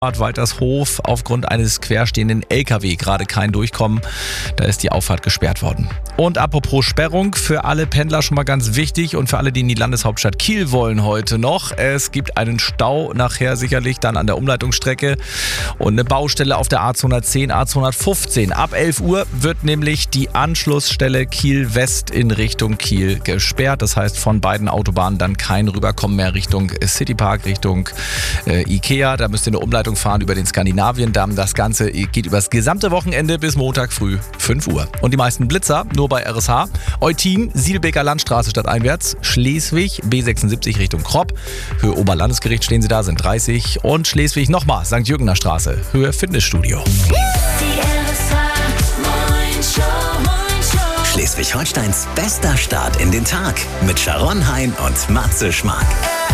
Waltershof aufgrund eines querstehenden LKW gerade kein Durchkommen. Da ist die Auffahrt gesperrt worden. Und apropos Sperrung, für alle Pendler schon mal ganz wichtig und für alle, die in die Landeshauptstadt Kiel wollen heute noch. Es gibt einen Stau nachher sicherlich dann an der Umleitungsstrecke und eine Baustelle auf der A210, A215. Ab 11 Uhr wird nämlich die Anschlussstelle Kiel West in Richtung Kiel gesperrt. Das heißt, von beiden Autobahnen dann kein Rüberkommen mehr Richtung Citypark, Richtung Ikea. Da müsst ihr eine Umleitung fahren über den Skandinaviendamm. Das Ganze geht über das gesamte Wochenende bis Montag früh 5 Uhr. Und die meisten Blitzer nur bei RSH. Eutin, Siedelbeker Landstraße stadteinwärts, Schleswig, B76 Richtung Kropp. Höhe Oberlandesgericht stehen sie da, sind 30. Und Schleswig nochmal, St. Jürgener Straße, Höhe Fitnessstudio. Schleswig-Holsteins bester Start in den Tag mit Sharon Hein und Matze Schmark.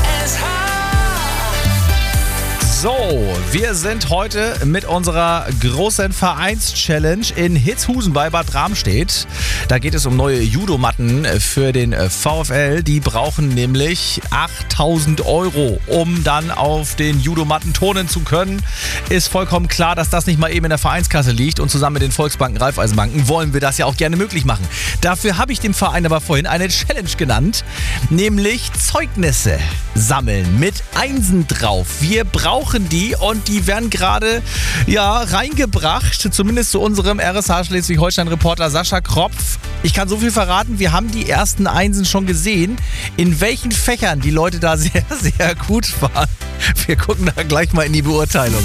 So, wir sind heute mit unserer großen Vereins-Challenge in Hitzhusen bei Bad Bramstedt. Da geht es um neue Judomatten für den VfL. Die brauchen nämlich 8.000 €, um dann auf den Judomatten turnen zu können. Ist vollkommen klar, dass das nicht mal eben in der Vereinskasse liegt. Und zusammen mit den Volksbanken, Raiffeisenbanken wollen wir das ja auch gerne möglich machen. Dafür habe ich dem Verein aber vorhin eine Challenge genannt, nämlich Zeugnisse sammeln mit Einsen drauf. Wir brauchen die und die werden gerade reingebracht, zumindest zu unserem RSH Schleswig-Holstein-Reporter Sascha Kropf. Ich kann so viel verraten, wir haben die ersten Einsen schon gesehen, in welchen Fächern die Leute da sehr, sehr gut waren. Wir gucken da gleich mal in die Beurteilung.